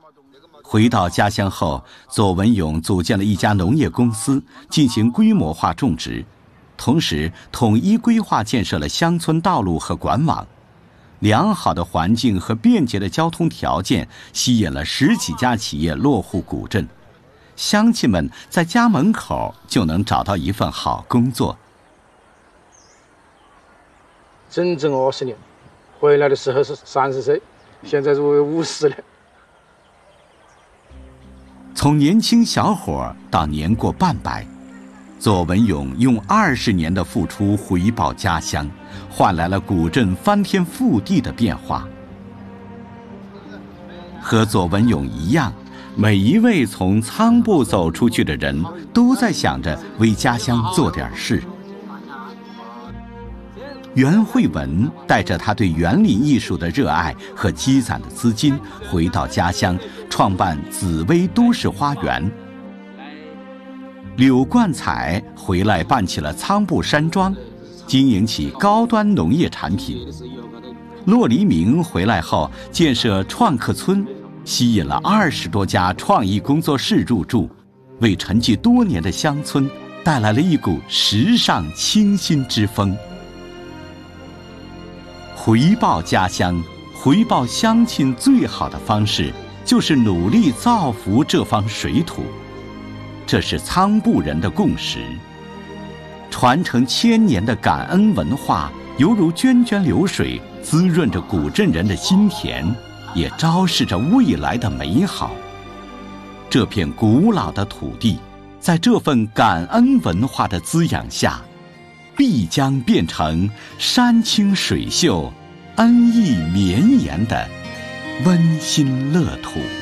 回到家乡后，左文勇组建了一家农业公司，进行规模化种植，同时统一规划建设了乡村道路和管网。良好的环境和便捷的交通条件吸引了10几家企业落户古镇，乡亲们在家门口就能找到一份好工作。 整整20年，回来的时候是30岁，现在是50了。 从年轻小伙到年过半百，左文勇用20年的付出回报家乡，换来了古镇翻天覆地的变化。和左文勇一样，每一位从仓部走出去的人都在想着为家乡做点事。袁慧文带着他对园林艺术的热爱和积攒的资金，回到家乡创办紫薇都市花园。柳冠彩回来办起了仓部山庄，经营起高端农业产品。骆黎明回来后建设创客村，吸引了20多家创意工作室入驻，为沉寂多年的乡村带来了一股时尚清新之风。回报家乡，回报乡亲最好的方式就是努力造福这方水土，这是仓部人的共识。传承1000年的感恩文化犹如涓涓流水，滋润着古镇人的心田，也昭示着未来的美好。这片古老的土地，在这份感恩文化的滋养下，必将变成山清水秀、恩义绵延的温馨乐土。